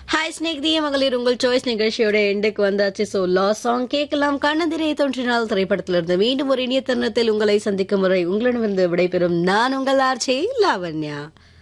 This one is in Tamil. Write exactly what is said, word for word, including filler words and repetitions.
ஹாய் ஸ்நேகிதிய மகளிர் உங்கள் சாய்ஸ் நிகழ்ச்சியோட எண்டுக்கு வந்தாச்சு. ஸோ லாஸ் சாங் கேட்கலாம். கண்ணதிரை தோன்றினால் திரைப்படத்திலிருந்து மீண்டும் ஒரு இனிய தருணத்தில் உங்களை சந்திக்கும் முறை உங்களிடமிருந்து விடைபெறும் நான் உங்கள் ஆர்ச்சே லாவண்யா.